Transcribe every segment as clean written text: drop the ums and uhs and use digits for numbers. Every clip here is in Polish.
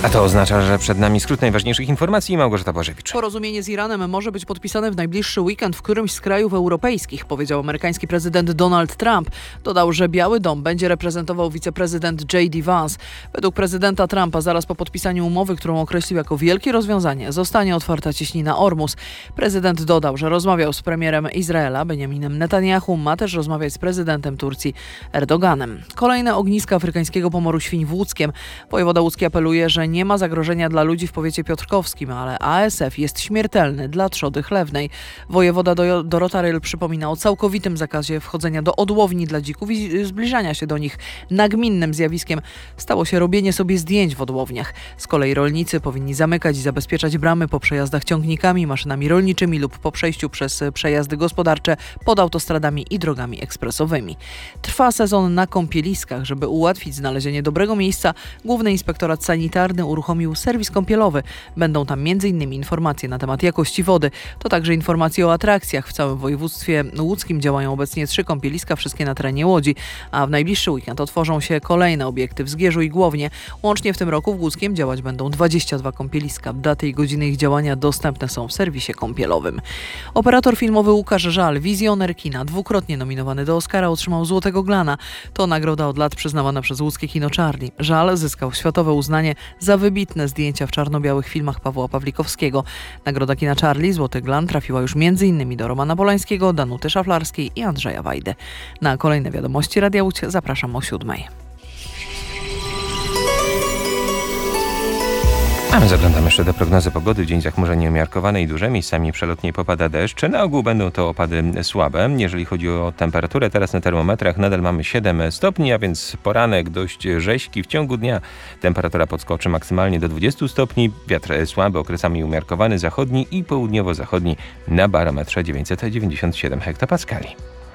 A to oznacza, że przed nami skrót najważniejszych informacji. Małgorzata Błażewicz. Porozumienie z Iranem może być podpisane w najbliższy weekend w którymś z krajów europejskich, powiedział amerykański prezydent Donald Trump. Dodał, że Biały Dom będzie reprezentował wiceprezydent J.D. Vance. Według prezydenta Trumpa zaraz po podpisaniu umowy, którą określił jako wielkie rozwiązanie, zostanie otwarta cieśnina Ormus. Prezydent dodał, że rozmawiał z premierem Izraela Benjaminem Netanyahu, ma też rozmawiać z prezydentem Turcji Erdoganem. Kolejne ogniska afrykańskiego pomoru świń w Łódzkiem. Wojewoda łódzki apeluje, że nie ma zagrożenia dla ludzi w powiecie piotrkowskim, ale ASF jest śmiertelny dla trzody chlewnej. Wojewoda Dorota Ryl przypomina o całkowitym zakazie wchodzenia do odłowni dla dzików i zbliżania się do nich. Nagminnym zjawiskiem stało się robienie sobie zdjęć w odłowniach. Z kolei rolnicy powinni zamykać i zabezpieczać bramy po przejazdach ciągnikami, maszynami rolniczymi lub po przejściu przez przejazdy gospodarcze pod autostradami i drogami ekspresowymi. Trwa sezon na kąpieliskach. Żeby ułatwić znalezienie dobrego miejsca, Główny Inspektorat Sanitarny uruchomił serwis kąpielowy. Będą tam m.in. informacje na temat jakości wody. To także informacje o atrakcjach. W całym województwie łódzkim działają obecnie 3 kąpieliska, wszystkie na terenie Łodzi, a w najbliższy weekend otworzą się kolejne obiekty w Zgierzu i Głownie. Łącznie w tym roku w Łódzkiem działać będą 22 kąpieliska. Daty i godziny ich działania dostępne są w serwisie kąpielowym. Operator filmowy Łukasz Żal, wizjoner kina, dwukrotnie nominowany do Oscara, otrzymał Złotego Glana. To nagroda od lat przyznawana przez łódzkie kino Charlie. Żal zyskał światowe uznanie za wybitne zdjęcia w czarno-białych filmach Pawła Pawlikowskiego. Nagroda kina Charlie, Złoty Glan, trafiła już m.in. do Romana Polańskiego, Danuty Szaflarskiej i Andrzeja Wajdy. Na kolejne wiadomości Radia Łódź zapraszam o 7:00. A my zaglądamy jeszcze do prognozy pogody. W dzień zachmurzenie umiarkowane i duże, miejscami przelotnie popada deszcz. Na ogół będą to opady słabe. Jeżeli chodzi o temperaturę, teraz na termometrach nadal mamy 7 stopni, a więc poranek dość rześki. W ciągu dnia temperatura podskoczy maksymalnie do 20 stopni. Wiatr słaby, okresami umiarkowany, zachodni i południowo-zachodni na barometrze 997 hektopaskali.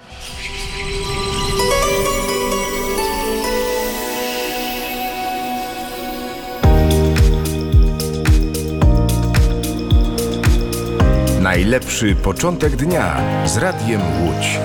Najlepszy początek dnia z Radiem Łódź.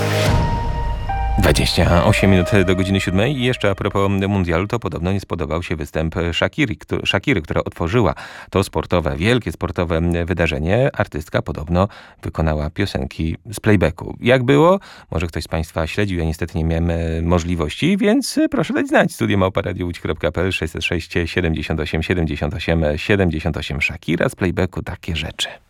28 minut do godziny 7 i jeszcze a propos mundialu, to podobno nie spodobał się występ Shakiry, która otworzyła to sportowe, wielkie sportowe wydarzenie. Artystka podobno wykonała piosenki z playbacku. Jak było? Może ktoś z Państwa śledził, ja niestety nie miałem możliwości, więc proszę dać znać. studio@radiowódź.pl 606 78 78 78 Shakira z playbacku, takie rzeczy.